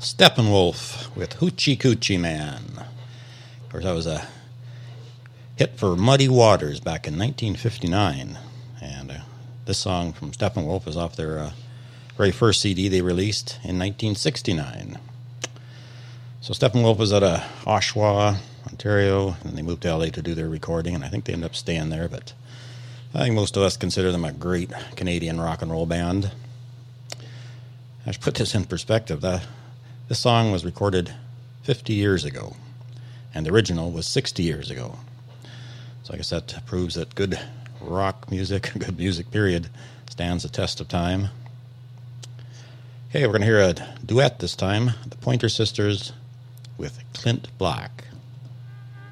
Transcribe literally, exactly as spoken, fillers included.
Steppenwolf with Hoochie Coochie Man. Of course, that was a hit for Muddy Waters back in nineteen fifty-nine. And uh, this song from Steppenwolf is off their uh, very first C D they released in nineteen sixty-nine. So Steppenwolf was out of Oshawa, Ontario, and they moved to L A to do their recording, and I think they ended up staying there, but I think most of us consider them a great Canadian rock and roll band. I should put this in perspective. The, this song was recorded fifty years ago, and the original was sixty years ago. So I guess that proves that good rock music, good music, period, stands the test of time. Okay, we're going to hear a duet this time, the Pointer Sisters with Clint Black.